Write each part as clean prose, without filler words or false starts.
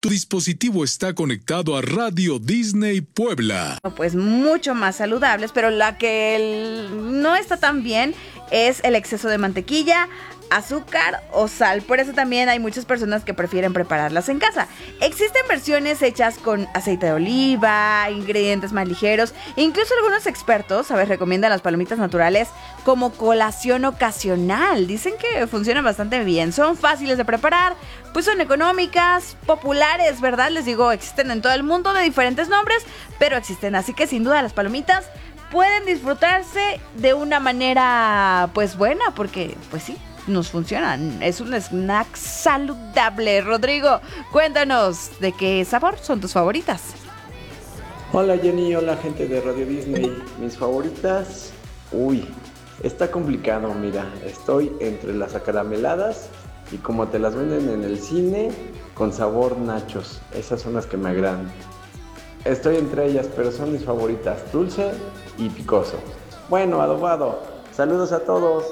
Tu dispositivo está conectado a Radio Disney Puebla. Pues mucho más saludables, pero la que no está tan bien es el exceso de mantequilla, azúcar o sal. Por eso también hay muchas personas que prefieren prepararlas en casa. Existen versiones hechas con aceite de oliva, ingredientes más ligeros. Incluso algunos expertos, recomiendan las palomitas naturales como colación ocasional. Dicen que funcionan bastante bien. Son fáciles de preparar, pues son económicas, populares, ¿verdad? Les digo, existen en todo el mundo de diferentes nombres, pero existen. Así que sin duda las palomitas pueden disfrutarse de una manera pues buena, porque pues sí, nos funcionan. Es un snack saludable. Rodrigo, cuéntanos, ¿de qué sabor son tus favoritas? Hola Jenny, hola gente de Radio Disney. Mis favoritas, está complicado, mira, estoy entre las acarameladas y como te las venden en el cine, con sabor nachos. Esas son las que me agradan. Estoy entre ellas, pero son mis favoritas, dulce y picoso. Bueno, adobado. Saludos a todos.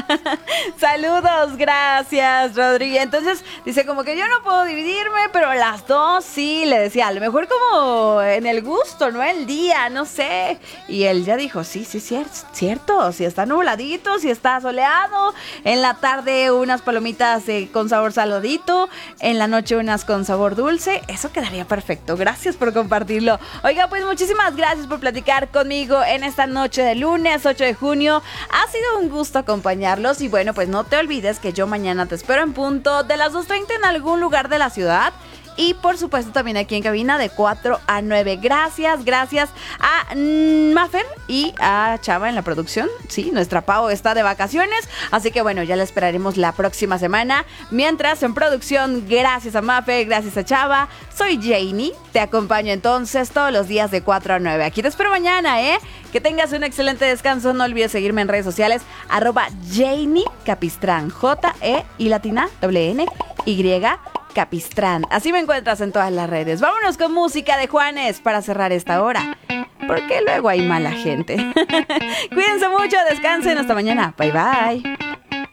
Saludos, gracias, Rodrigo. Entonces dice como que yo no puedo dividirme, pero las dos sí. Le decía, a lo mejor como en el gusto, ¿no? El día, no sé. Y él ya dijo, sí, cierto. Si está nubladito, si está soleado. En la tarde unas palomitas con sabor saladito. En la noche unas con sabor dulce. Eso quedaría perfecto. Gracias por compartirlo. Oiga, pues muchísimas gracias por platicar conmigo en esta noche de lunes 8 de junio. Ha sido un gusto acompañarlos y bueno, pues no te olvides que yo mañana te espero en punto de las 2:30 en algún lugar de la ciudad. Y por supuesto también aquí en cabina de 4 a 9. Gracias a Mafer y a Chava en la producción. Sí, nuestra Pau está de vacaciones, así que bueno, ya la esperaremos la próxima semana. Mientras en producción, gracias a Mafer, gracias a Chava. Soy Janie, te acompaño entonces todos los días de 4 a 9. Aquí te espero mañana, Que tengas un excelente descanso. No olvides seguirme en redes sociales, @Janie Capistrán, J-E y latina, N-Y Capistrán. Así me encuentras en todas las redes. Vámonos con música de Juanes para cerrar esta hora, porque luego hay mala gente. Cuídense mucho, descansen, hasta mañana. Bye bye.